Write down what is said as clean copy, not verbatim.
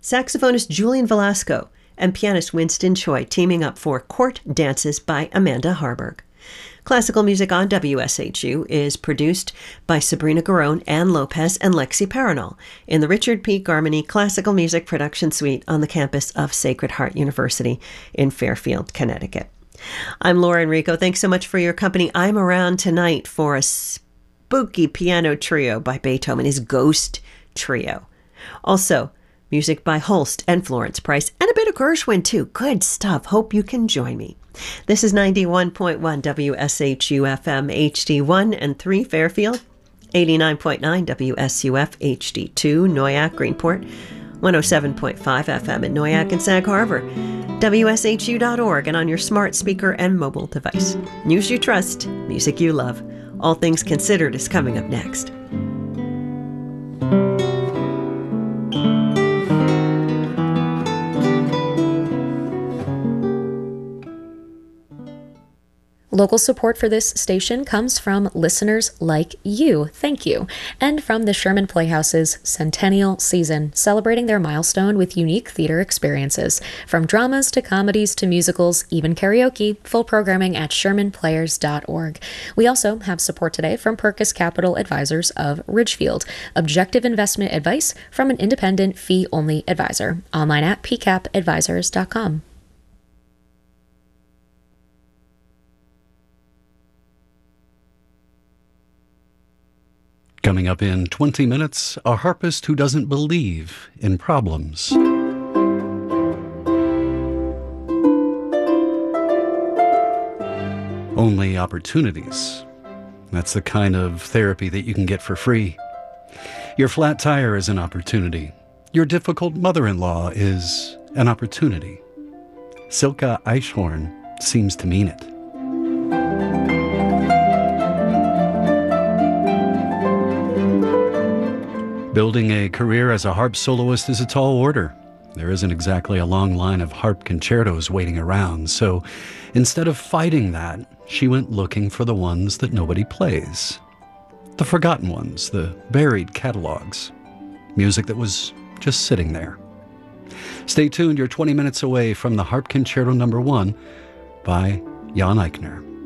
saxophonist Julian Velasco, and pianist Winston Choi teaming up for Court Dances by Amanda Harburg. Classical music on WSHU is produced by Sabrina Garone, Ann Lopez, and Lexi Paranol in the Richard P. Garmany Classical Music Production Suite on the campus of Sacred Heart University in Fairfield, Connecticut. I'm Laura Enrico. Thanks so much for your company. I'm around tonight for a spooky piano trio by Beethoven, his Ghost Trio. Also, music by Holst and Florence Price, and a bit of Gershwin, too. Good stuff. Hope you can join me. This is 91.1 WSHU FM HD1 and 3 Fairfield, 89.9 WSUF HD2 Noyak Greenport, 107.5 FM in Noyak and Sag Harbor, WSHU.org, and on your smart speaker and mobile device. News you trust, music you love. All Things Considered is coming up next. Local support for this station comes from listeners like you. Thank you. And from the Sherman Playhouse's centennial season, celebrating their milestone with unique theater experiences. From dramas to comedies to musicals, even karaoke, full programming at shermanplayers.org. We also have support today from Perkus Capital Advisors of Ridgefield. Objective investment advice from an independent fee-only advisor. Online at pcapadvisors.com. Coming up in 20 minutes, a harpist who doesn't believe in problems. Only opportunities. That's the kind of therapy that you can get for free. Your flat tire is an opportunity. Your difficult mother-in-law is an opportunity. Silke Eichhorn seems to mean it. Building a career as a harp soloist is a tall order. There isn't exactly a long line of harp concertos waiting around, so instead of fighting that, she went looking for the ones that nobody plays. The forgotten ones, the buried catalogs. Music that was just sitting there. Stay tuned, you're 20 minutes away from the Harp Concerto No. 1 by Jan Eichner.